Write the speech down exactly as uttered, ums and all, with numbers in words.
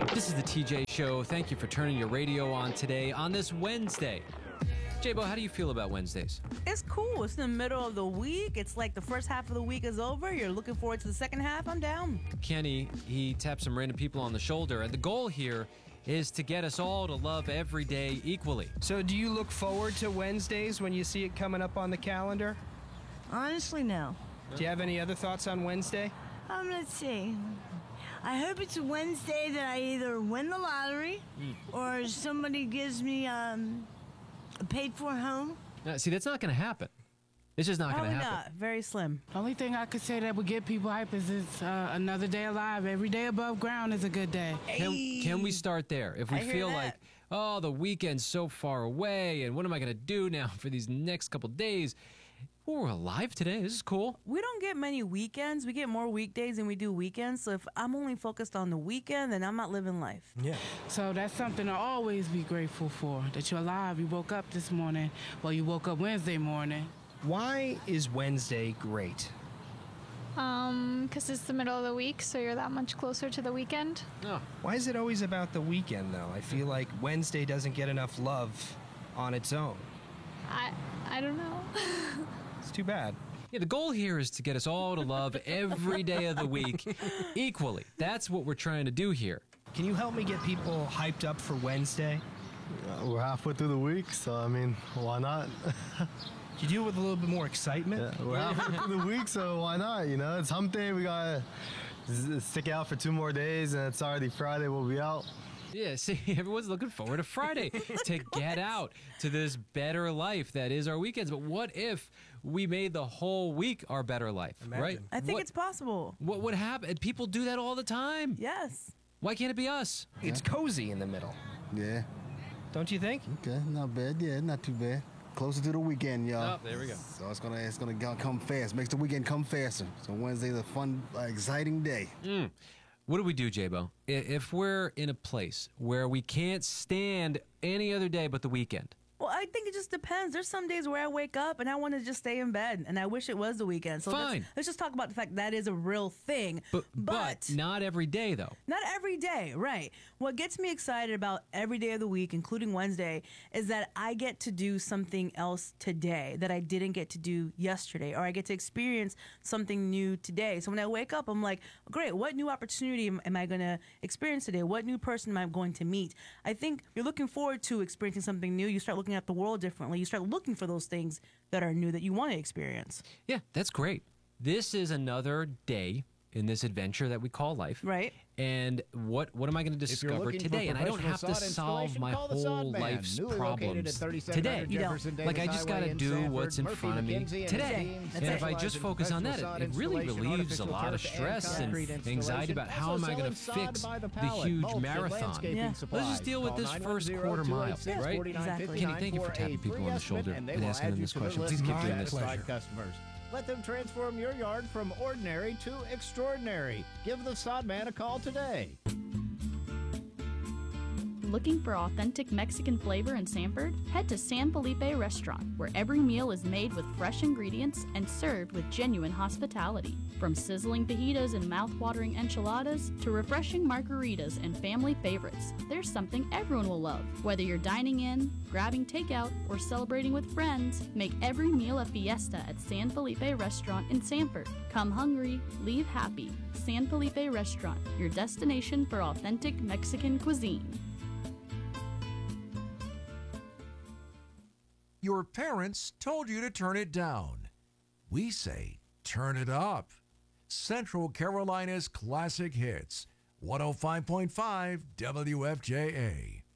This is the T J Show. Thank you for turning your radio on today on this Wednesday. J-Bo, how do you feel about Wednesdays? It's cool. It's in the middle of the week. It's like the first half of the week is over. You're looking forward to the second half. I'm down. Kenny, he tapped some random people on the shoulder, and the goal here is to get us all to love every day equally. So do you look forward to Wednesdays when you see it coming up on the calendar? Honestly, no. Do you have any other thoughts on Wednesday? Um, let's see. I hope it's a Wednesday that I either win the lottery Mm. or somebody gives me um, a paid-for home. Uh, see, that's not going to happen. It's just not going to Probably happen. not. Very slim. The only thing I could say that would get people hype is it's uh, another day alive. Every day above ground is a good day. Can, can we start there? If we I hear feel that. like, oh, the weekend's so far away, and what am I going to do now for these next couple days? Well, we're alive today. This is cool. We don't get many weekends. We get more weekdays than we do weekends. So if I'm only focused on the weekend, then I'm not living life. Yeah. So that's something to always be grateful for, that you're alive. You woke up this morning. Well, you woke up Wednesday morning. Why is Wednesday great? Um, because it's the middle of the week, so you're that much closer to the weekend. Oh, Why is it always about the weekend, though? I feel like Wednesday doesn't get enough love on its own. I I don't know. It's too bad. yeah, the goal here is to get us all to love every day of the week equally. That's what we're trying to do here. Can you help me get people hyped up for Wednesday? Uh, We're halfway through the week, so I mean, why not? Could you do it with a little bit more excitement? Yeah, we're halfway through the week, so why not? You know, it's hump day. We gotta s- stick out for two more days, and it's already Friday. We'll be out. Yeah, see, everyone's looking forward to Friday to get out to this better life that is our weekends. But what if we made the whole week our better life, right? Imagine. I think what, it's possible. What would happen? People do that all the time. Yes. Why can't it be us? It's cozy in the middle, Yeah. don't you think? Okay. Not bad. Yeah. Not too bad. Closer to the weekend, y'all. Oh, there we go. So it's gonna it's gonna go- come fast. Makes the weekend come faster. So Wednesday's a fun, uh, exciting day. Mm. What do we do, J-Bo? I- If we're in a place where we can't stand any other day but the weekend, Well, I think it just depends. There's some days where I wake up and I want to just stay in bed, and I wish it was the weekend. So Fine. Let's, let's just talk about the fact that is a real thing. but, but not every day, though. Not every day, right. What gets me excited about every day of the week, including Wednesday, is that I get to do something else today that I didn't get to do yesterday, or I get to experience something new today. So when I wake up, I'm like, great, what new opportunity am, am I going to experience today? What new person am I going to meet? I think you're looking forward to experiencing something new. You start looking at the world differently. You start looking for those things that are new that you want to experience. Yeah, that's great. This is another day in this adventure that we call life. Right. And what what am I going to If you're discover looking for today? And I don't have to professional sod solve installation, my call the whole Sod Man, life's newly located problems at thirty-seven today. hundred You don't. Jefferson Like, I Davis just gotta Highway in do Sanford. what's in Murphy, front of me McKenzie, and today. his team That's And it. if I just specialize in focus on that, professional it, it sod really installation, relieves a artificial lot of turf, and stress and concrete anxiety installation. about how Also am I going to selling sod fix by the the pallet, huge mulch, and marathon. landscaping Yeah. supplies. Let's just deal with Call this first quarter mile, right? Exactly. Kenny, thank you for tapping people on the shoulder and asking them this question. Please keep doing this. Satisfied customers. Let them transform your yard from ordinary to extraordinary. Give the Sod Man a call today. Looking for authentic Mexican flavor in Sanford? Head to San Felipe Restaurant, where every meal is made with fresh ingredients and served with genuine hospitality. From sizzling fajitas and mouth-watering enchiladas to refreshing margaritas and family favorites, there's something everyone will love. Whether you're dining in, grabbing takeout, or celebrating with friends, make every meal a fiesta at San Felipe Restaurant in Sanford. Come hungry, leave happy. San Felipe Restaurant, your destination for authentic Mexican cuisine. Your parents told you to turn it down. We say, turn it up. Central Carolina's classic hits. one oh five point five W F J A.